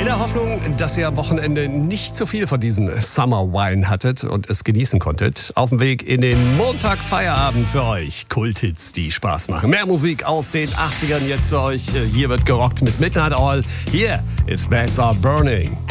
der Hoffnung, dass ihr am Wochenende nicht zu viel von diesem Summer Wine hattet und es genießen konntet. Auf dem Weg in den Montagfeierabend für euch. Kulthits, die Spaß machen. Mehr Musik aus den 80ern jetzt für euch. Hier wird gerockt mit Midnight Oil. Hier ist Beds Are Burning.